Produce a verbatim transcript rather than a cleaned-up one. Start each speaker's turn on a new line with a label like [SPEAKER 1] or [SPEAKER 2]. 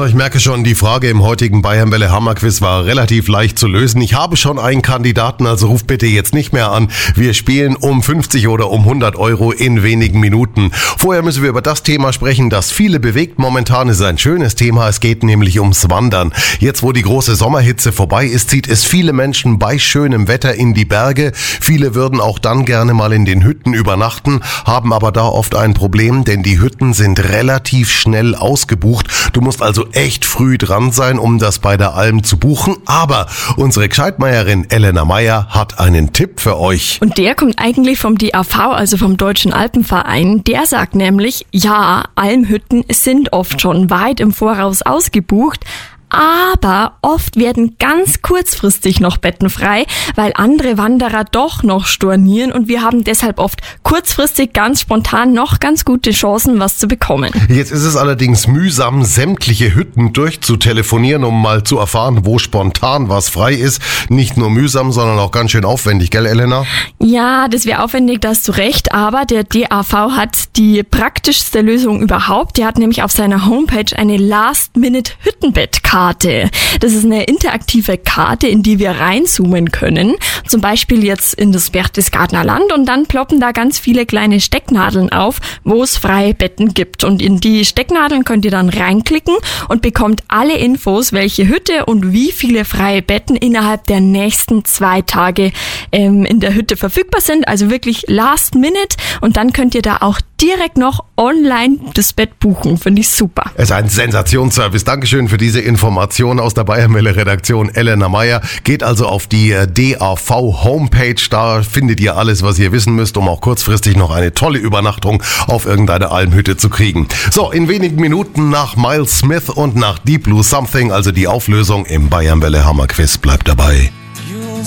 [SPEAKER 1] Oh, ich merke schon, die Frage im heutigen Bayernwelle Hammerquiz war relativ leicht zu lösen. Ich habe schon einen Kandidaten, also ruf bitte jetzt nicht mehr an. Wir spielen um fünfzig oder um hundert Euro in wenigen Minuten. Vorher müssen wir über das Thema sprechen, das viele bewegt. Momentan ist ein schönes Thema. Es geht nämlich ums Wandern. Jetzt, wo die große Sommerhitze vorbei ist, zieht es viele Menschen bei schönem Wetter in die Berge. Viele würden auch dann gerne mal in den Hütten übernachten, haben aber da oft ein Problem, denn die Hütten sind relativ schnell ausgebucht. Du musst also echt früh dran sein, um das bei der Alm zu buchen. Aber unsere Gescheitmeierin Elena Meyer hat einen Tipp für euch.
[SPEAKER 2] Und der kommt eigentlich vom D A V, also vom Deutschen Alpenverein. Der sagt nämlich, ja, Almhütten sind oft schon weit im Voraus ausgebucht. Aber oft werden ganz kurzfristig noch Betten frei, weil andere Wanderer doch noch stornieren und wir haben deshalb oft kurzfristig ganz spontan noch ganz gute Chancen, was zu bekommen.
[SPEAKER 1] Jetzt ist es allerdings mühsam, sämtliche Hütten durchzutelefonieren, um mal zu erfahren, wo spontan was frei ist. Nicht nur mühsam, sondern auch ganz schön aufwendig, gell, Elena?
[SPEAKER 2] Ja, das wäre aufwendig, da hast du recht, aber der D A V hat die praktischste Lösung überhaupt. Der hat nämlich auf seiner Homepage eine Last-Minute-Hüttenbettkarte. Das ist eine interaktive Karte, in die wir reinzoomen können. Zum Beispiel jetzt in das Berchtesgadener Land und dann ploppen da ganz viele kleine Stecknadeln auf, wo es freie Betten gibt. Und in die Stecknadeln könnt ihr dann reinklicken und bekommt alle Infos, welche Hütte und wie viele freie Betten innerhalb der nächsten zwei Tage ähm, in der Hütte verfügbar sind. Also wirklich last minute und dann könnt ihr da auch direkt noch online das Bett buchen. Finde ich super.
[SPEAKER 1] Es ist ein Sensationsservice. Dankeschön für diese Information aus der Bayernwelle-Redaktion Elena Meyer. Geht also auf die D A V-Homepage. Da findet ihr alles, was ihr wissen müsst, um auch kurzfristig noch eine tolle Übernachtung auf irgendeine Almhütte zu kriegen. So, in wenigen Minuten nach Miles Smith und nach Deep Blue Something, also die Auflösung im Bayernwelle Hammerquiz. Bleibt dabei.